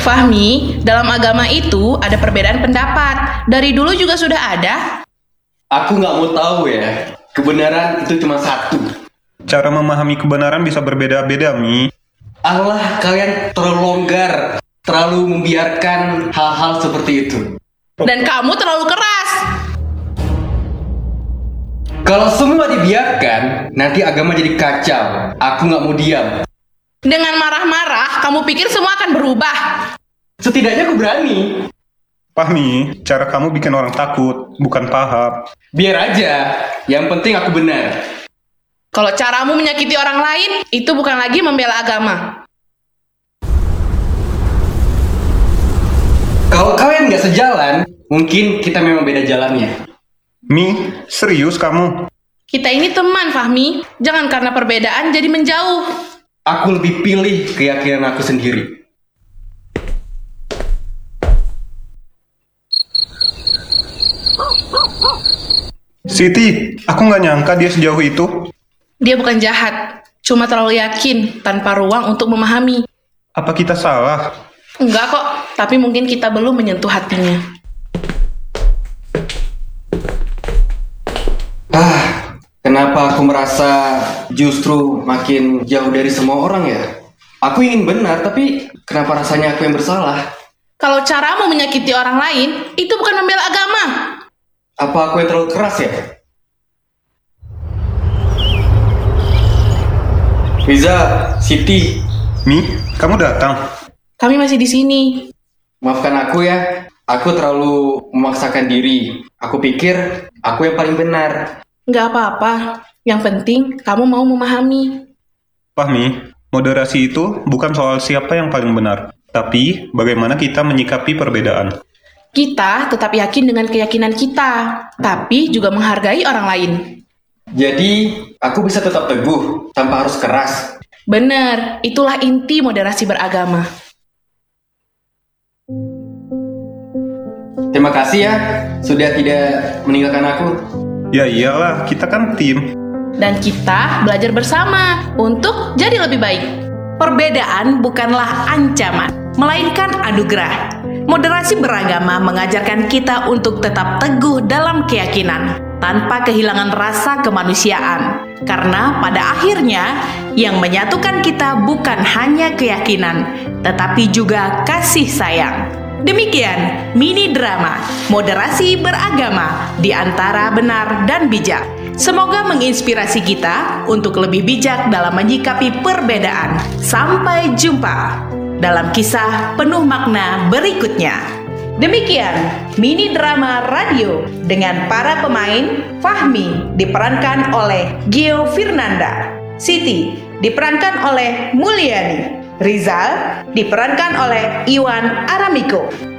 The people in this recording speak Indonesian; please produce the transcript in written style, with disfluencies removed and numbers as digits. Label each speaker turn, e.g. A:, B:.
A: Fahmi, dalam agama itu ada perbedaan pendapat. Dari dulu juga sudah ada.
B: Aku nggak mau tahu ya. Kebenaran itu cuma satu.
C: Cara memahami kebenaran bisa berbeda-beda, Mi.
B: Allah, kalian terlalu longgar, terlalu membiarkan hal-hal seperti itu.
A: Dan kamu terlalu keras.
B: Kalau semua dibiarkan, nanti agama jadi kacau. Aku nggak mau diam.
A: Dengan marah-marah, kamu pikir semua akan berubah.
B: Setidaknya aku berani.
C: Fahmi, cara kamu bikin orang takut, bukan paham.
B: Biar aja, yang penting aku benar.
A: Kalau caramu menyakiti orang lain, itu bukan lagi membela agama.
B: Kalau kalian nggak sejalan, mungkin kita memang beda jalannya.
C: Mi, serius kamu?
A: Kita ini teman, Fahmi. Jangan karena perbedaan jadi menjauh.
B: Aku lebih pilih keyakinan aku sendiri.
C: Siti, aku nggak nyangka dia sejauh itu.
A: Dia bukan jahat, cuma terlalu yakin tanpa ruang untuk memahami.
C: Apa kita salah?
A: Enggak kok, tapi mungkin kita belum menyentuh hatinya.
B: Kenapa aku merasa justru makin jauh dari semua orang ya? Aku ingin benar, tapi kenapa rasanya aku yang bersalah?
A: Kalau caramu menyakiti orang lain, itu bukan membela agama.
B: Apa aku yang terlalu keras ya? Riza, Siti,
C: Mi, kamu datang.
A: Kami masih di sini.
B: maafkan aku ya. Aku terlalu memaksakan diri. Aku pikir aku yang paling benar.
A: Nggak apa-apa. Yang penting kamu mau memahami.
C: Fahmi, moderasi itu bukan soal siapa yang paling benar, tapi bagaimana kita menyikapi perbedaan.
A: Kita tetap yakin dengan keyakinan kita, tapi juga menghargai orang lain.
B: Jadi, aku bisa tetap teguh tanpa harus keras.
A: Benar, itulah inti moderasi beragama.
B: Terima kasih ya, sudah tidak meninggalkan aku.
C: Ya iyalah, kita kan tim.
A: Dan kita belajar bersama untuk jadi lebih baik.
D: Perbedaan bukanlah ancaman, melainkan anugerah. Moderasi beragama mengajarkan kita untuk tetap teguh dalam keyakinan, tanpa kehilangan rasa kemanusiaan. Karena pada akhirnya, yang menyatukan kita bukan hanya keyakinan, tetapi juga kasih sayang. Demikian mini drama moderasi beragama di antara benar dan bijak. Semoga menginspirasi kita untuk lebih bijak dalam menyikapi perbedaan. Sampai jumpa dalam kisah penuh makna berikutnya. Demikian mini drama radio dengan para pemain. Fahmi diperankan oleh Gio Firnanda, Siti diperankan oleh Mulyani, Rizal diperankan oleh Iwan Aramiko,